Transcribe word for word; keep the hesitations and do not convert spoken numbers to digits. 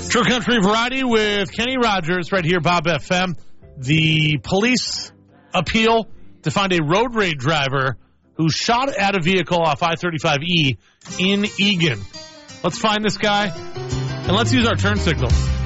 True Country Variety with Kenny Rogers right here, Bob F M. The police appeal to find a road rage driver who shot at a vehicle off I thirty-five E in Eagan. Let's find this guy, and let's use our turn signals.